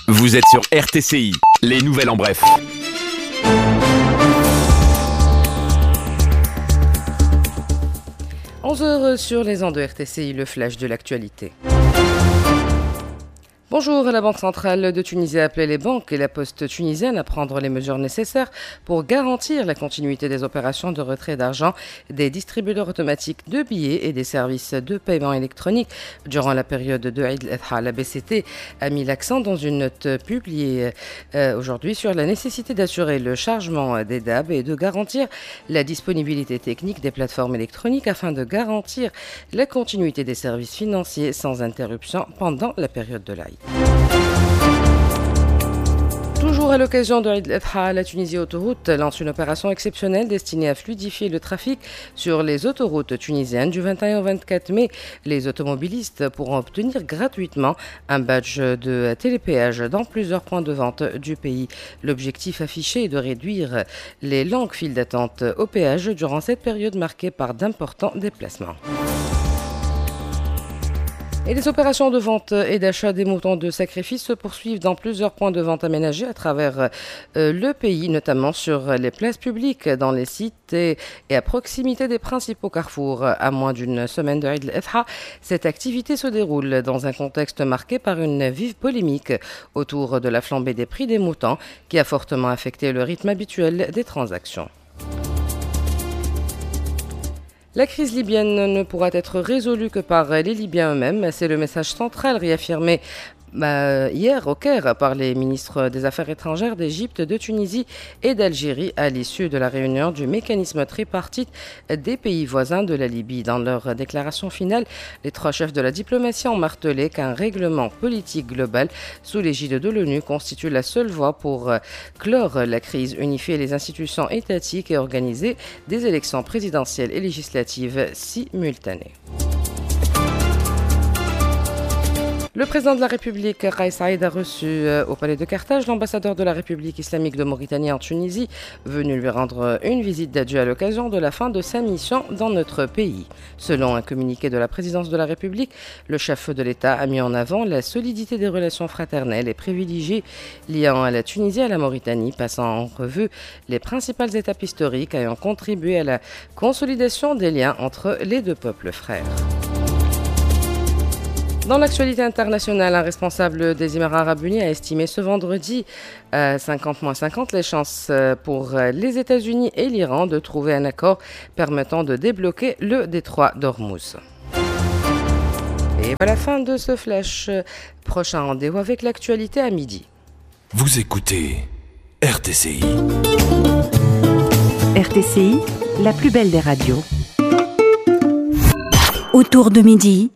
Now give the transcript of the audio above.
Vous êtes sur RTCI, les nouvelles en bref. « 11h sur les ondes de RTCI, le flash de l'actualité. Bonjour, la Banque centrale de Tunisie a appelé les banques et la poste tunisienne à prendre les mesures nécessaires pour garantir la continuité des opérations de retrait d'argent des distributeurs automatiques de billets et des services de paiement électronique durant la période de Eid al-Adha. La BCT a mis l'accent dans une note publiée aujourd'hui sur la nécessité d'assurer le chargement des DAB et de garantir la disponibilité technique des plateformes électroniques afin de garantir la continuité des services financiers sans interruption pendant la période de l'Aïd. Toujours à l'occasion de Eid al-Adha, la Tunisie Autoroute lance une opération exceptionnelle destinée à fluidifier le trafic sur les autoroutes tunisiennes. Du 21 au 24 mai, les automobilistes pourront obtenir gratuitement un badge de télépéage dans plusieurs points de vente du pays. L'objectif affiché est de réduire les longues files d'attente au péage durant cette période marquée par d'importants déplacements. Et les opérations de vente et d'achat des moutons de sacrifice se poursuivent dans plusieurs points de vente aménagés à travers le pays, notamment sur les places publiques, dans les sites et à proximité des principaux carrefours. À moins d'une semaine de Eid al-Adha, cette activité se déroule dans un contexte marqué par une vive polémique autour de la flambée des prix des moutons qui a fortement affecté le rythme habituel des transactions. La crise libyenne ne pourra être résolue que par les Libyens eux-mêmes. C'est le message central réaffirmé hier au Caire par les ministres des Affaires étrangères d'Égypte, de Tunisie et d'Algérie à l'issue de la réunion du mécanisme tripartite des pays voisins de la Libye. Dans leur déclaration finale, les trois chefs de la diplomatie ont martelé qu'un règlement politique global sous l'égide de l'ONU constitue la seule voie pour clore la crise, unifier les institutions étatiques et organiser des élections présidentielles et législatives simultanées. Le président de la République, Kais Saied, a reçu au palais de Carthage l'ambassadeur de la République islamique de Mauritanie en Tunisie, venu lui rendre une visite d'adieu à l'occasion de la fin de sa mission dans notre pays. Selon un communiqué de la présidence de la République, le chef de l'État a mis en avant la solidité des relations fraternelles et privilégiées liant à la Tunisie et à la Mauritanie, passant en revue les principales étapes historiques ayant contribué à la consolidation des liens entre les deux peuples frères. Dans l'actualité internationale, un responsable des Émirats arabes unis a estimé ce vendredi à 50-50 les chances pour les États-Unis et l'Iran de trouver un accord permettant de débloquer le détroit d'Ormuz. Et voilà la fin de ce flash. Prochain rendez-vous avec l'actualité à midi. Vous écoutez RTCI. RTCI, la plus belle des radios. Autour de midi,